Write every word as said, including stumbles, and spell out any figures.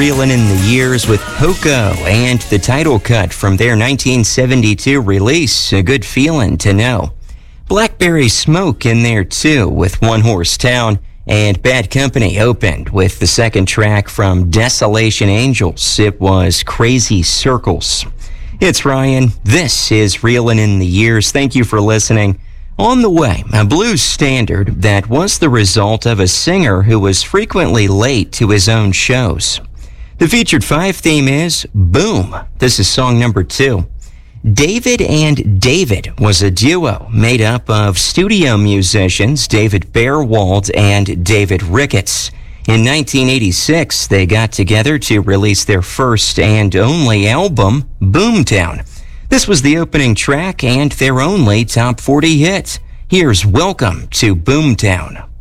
Reelin' in the Years with Poco and the title cut from their nineteen seventy-two release, A Good Feelin' to Know. Blackberry Smoke in there too with One Horse Town, and Bad Company opened with the second track from Desolation Angels. It was Crazy Circles. It's Ryan. This is Reelin' in the Years. Thank you for listening. On the way, a blues standard that was the result of a singer who was frequently late to his own shows. The featured five theme is Boom. This is song number two. David and David was a duo made up of studio musicians David Bearwald and David Ricketts. In nineteen eighty-six, they got together to release their first and only album, Boomtown. This was the opening track and their only top forty hit. Here's Welcome to Boomtown.